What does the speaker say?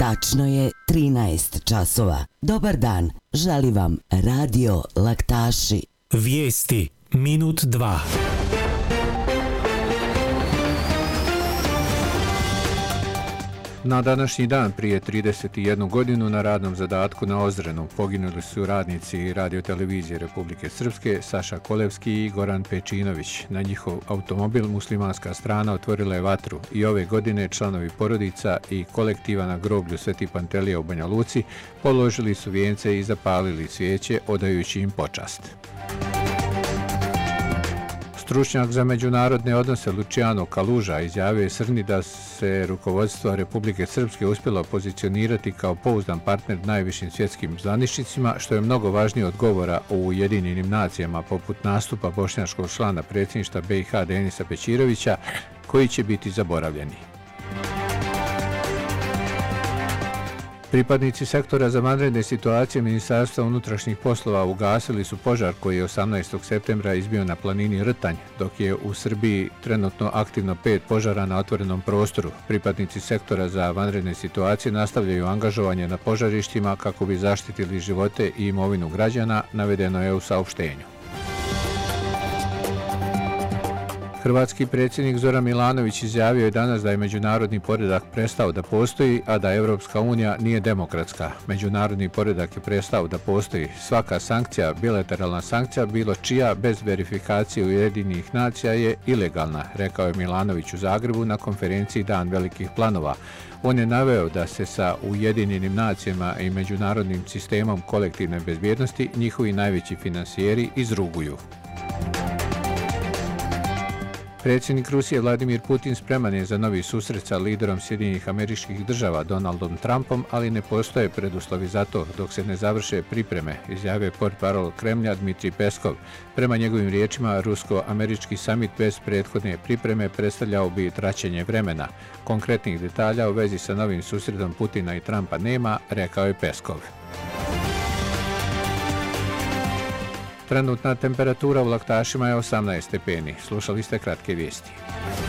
Tačno je 13 časova. Dobar dan, želi vam Radio Laktaši. Vijesti minut 2. Na današnji dan prije 31 godinu na radnom zadatku na Ozrenu poginuli su radnici radiotelevizije Republike Srpske Saša Kolevski i Goran Pečinović. Na njihov automobil muslimanska strana otvorila je vatru i ove godine članovi porodica i kolektiva na groblju Sveti Pantelija u Banja Luci položili su vijence i zapalili cvijeće odajući im počast. Stručnjak za međunarodne odnose Luciano Kaluža izjavio je Srni da se rukovodstvo Republike Srpske uspjelo pozicionirati kao pouzdan partner najvišim svjetskim zvaničnicima, što je mnogo važnije od govora o Ujedinjenim nacijama poput nastupa bošnjačkog člana predsjedništva BiH Denisa Bećirovića, koji će biti zaboravljeni. Pripadnici sektora za vanredne situacije Ministarstva unutrašnjih poslova ugasili su požar koji je 18. septembra izbio na planini Rtanj, dok je u Srbiji trenutno aktivno 5 požara na otvorenom prostoru. Pripadnici sektora za vanredne situacije nastavljaju angažovanje na požarištima kako bi zaštitili živote i imovinu građana, navedeno je u saopštenju. Hrvatski predsjednik Zoran Milanović izjavio je danas da je međunarodni poredak prestao da postoji, a da Evropska unija nije demokratska. Međunarodni poredak je prestao da postoji. Svaka sankcija, bilateralna sankcija, bilo čija bez verifikacije Ujedinjenih nacija je ilegalna, rekao je Milanović u Zagrebu na konferenciji Dan velikih planova. On je naveo da se sa Ujedinjenim nacijama i međunarodnim sistemom kolektivne bezbjednosti njihovi najveći finansijeri izruguju. Predsjednik Rusije Vladimir Putin spreman je za novi susret sa liderom Sjedinjenih Američkih Država Donaldom Trumpom, ali ne postoje preduslovi za to dok se ne završe pripreme, izjavio je portparol Kremlja Dmitrij Peskov. Prema njegovim riječima, rusko-američki samit bez prethodne pripreme predstavljao bi traćenje vremena. Konkretnih detalja u vezi sa novim susretom Putina i Trumpa nema, rekao je Peskov. Trenutna temperatura u Laktašima je 18 stepeni. Slušali ste kratke vijesti.